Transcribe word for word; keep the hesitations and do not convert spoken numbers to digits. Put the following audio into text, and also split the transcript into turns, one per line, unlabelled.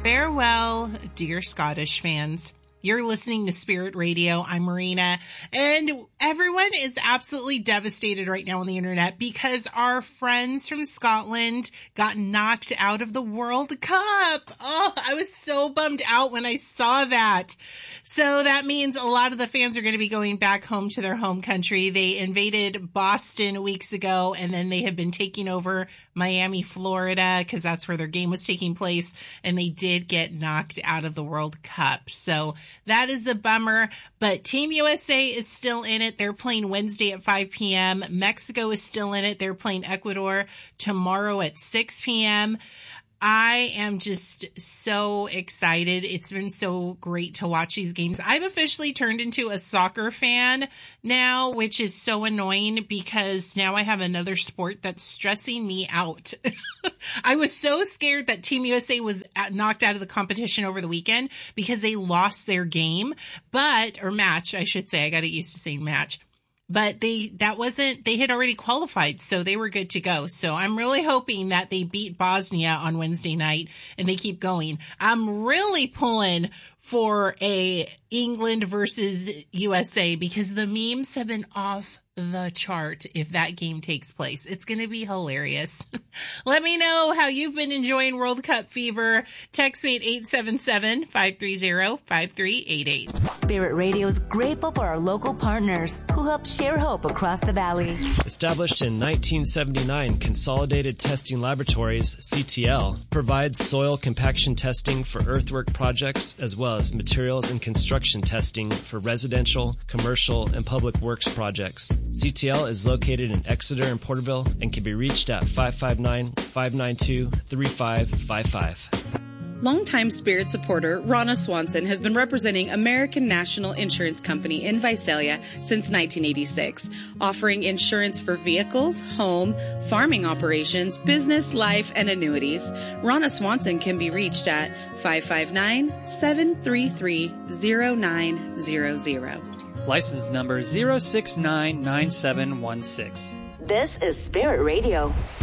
Farewell, dear Scottish fans. You're listening to Spirit Radio. I'm Marina, and everyone is absolutely devastated right now on the internet because our friends from Scotland got knocked out of the World Cup. Oh, I was so bummed out when I saw that. So that means a lot of the fans are going to be going back home to their home country. They invaded Boston weeks ago, and then they have been taking over Miami, Florida, because that's where their game was taking place, and they did get knocked out of the World Cup. So that is a bummer, but Team U S A is still in it. They're playing Wednesday at five p.m. Mexico is still in it. They're playing Ecuador tomorrow at six p.m. I am just so excited. It's been so great to watch these games. I've officially turned into a soccer fan now, which is so annoying because now I have another sport that's stressing me out. I was so scared that Team U S A was knocked out of the competition over the weekend because they lost their game, but, or match, I should say. I got to get used to saying match. But they, that wasn't, they had already qualified, so they were good to go. So I'm really hoping that they beat Bosnia on Wednesday night and they keep going. I'm really pulling for a England versus U S A because the memes have been off the chart if that game takes place. It's going to be hilarious. Let me know how you've been enjoying World Cup fever. Text me at eight seven seven, five three zero, five three eight eight.
Spirit Radio is grateful for our local partners who help share hope across the valley.
Established in nineteen seventy-nine, Consolidated Testing Laboratories, C T L, provides soil compaction testing for earthwork projects as well as materials and construction testing for residential, commercial, and public works projects. C T L is located in Exeter and Porterville and can be reached at five five nine, five nine two, three five five five.
Longtime Spirit supporter Ronna Swanson has been representing American National Insurance Company in Visalia since nineteen eighty-six, offering insurance for vehicles, home, farming operations, business, life, and annuities. Ronna Swanson can be reached at five five nine, seven three three, zero nine zero zero.
License number zero six nine nine seven one six.
This is Spirit Radio.